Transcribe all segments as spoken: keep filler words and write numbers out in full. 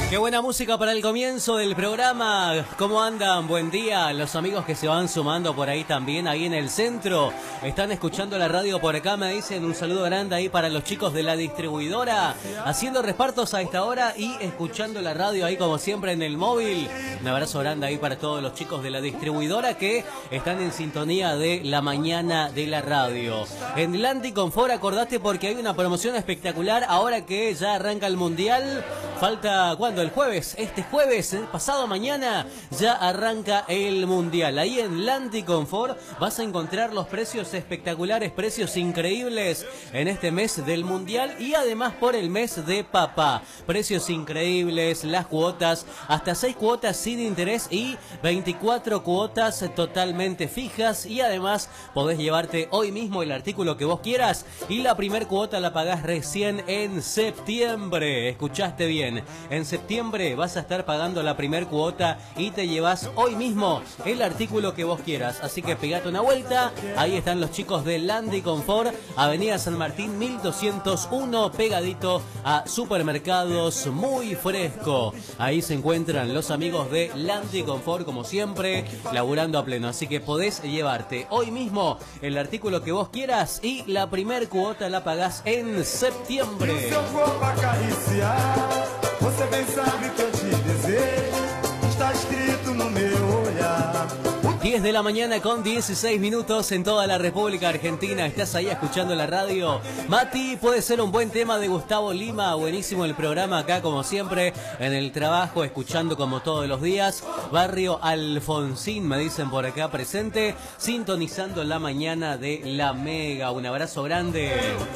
Qué buena música para el comienzo del programa. ¿Cómo andan? Buen día. Los amigos que se van sumando por ahí también, ahí en el centro. Están escuchando la radio por acá, me dicen un saludo grande ahí para los chicos de la distribuidora. Haciendo repartos a esta hora y escuchando la radio ahí como siempre en el móvil. Un abrazo grande ahí para todos los chicos de la distribuidora que están en sintonía de la mañana de la radio. En Landy Confort, acordate porque hay una promoción espectacular ahora que ya arranca el Mundial. Falta, ¿cuándo? El jueves, este jueves, el pasado mañana, ya arranca el Mundial. Ahí en Landy Confort vas a encontrar los precios espectaculares, precios increíbles en este mes del Mundial y además por el mes de papá. Precios increíbles, las cuotas, hasta seis cuotas sin interés y veinticuatro cuotas totalmente fijas. Y además podés llevarte hoy mismo el artículo que vos quieras y la primer cuota la pagás recién en septiembre. ¿Escuchaste bien? En septiembre vas a estar pagando la primer cuota y te llevas hoy mismo el artículo que vos quieras. Así que pegate una vuelta. Ahí están los chicos de Landy Confort, Avenida San Martín mil doscientos uno, pegadito a Supermercados Muy Fresco. Ahí se encuentran los amigos de Landy Confort, como siempre, laburando a pleno. Así que podés llevarte hoy mismo el artículo que vos quieras y la primer cuota la pagás en septiembre. Você bem sabe que eu te desejo, está escrito no meu olhar. diez de la mañana con dieciséis minutos en toda la República Argentina. Estás ahí escuchando la radio. Mati, puede ser un buen tema de Gustavo Lima. Buenísimo el programa acá, como siempre, en el trabajo, escuchando como todos los días. Barrio Alfonsín, me dicen por acá presente, sintonizando la mañana de La Mega. Un abrazo grande.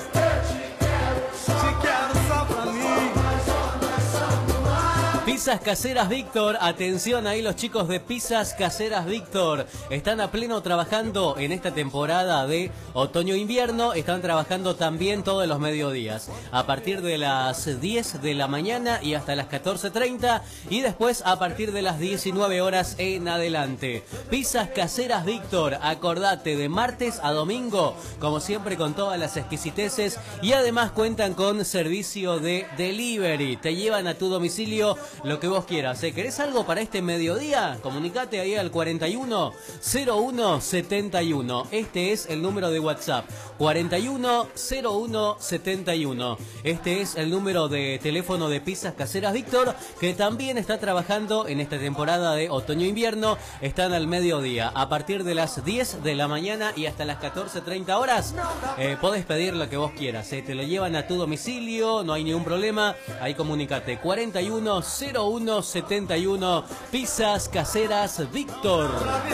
Pizzas Caseras Víctor, atención ahí los chicos de Pizzas Caseras Víctor, están a pleno trabajando en esta temporada de otoño-invierno, están trabajando también todos los mediodías, a partir de las diez de la mañana y hasta las catorce treinta y después a partir de las diecinueve horas en adelante. Pizzas Caseras Víctor, acordate, de martes a domingo, como siempre con todas las exquisiteces y además cuentan con servicio de delivery, te llevan a tu domicilio lo que vos quieras. ¿Eh? ¿Querés algo para este mediodía? Comunicate ahí al cuarenta y uno cero uno setenta y uno. Este es el número de WhatsApp. cuarenta y uno cero uno setenta y uno. Este es el número de teléfono de Pizzas Caseras Víctor, que también está trabajando en esta temporada de otoño-invierno. Están al mediodía, a partir de las diez de la mañana y hasta las catorce treinta horas. Eh, podés pedir lo que vos quieras. Eh. Te lo llevan a tu domicilio, no hay ningún problema. Ahí comunicate. cuarenta y uno cero uno setenta y uno. Pizzas Caseras Víctor.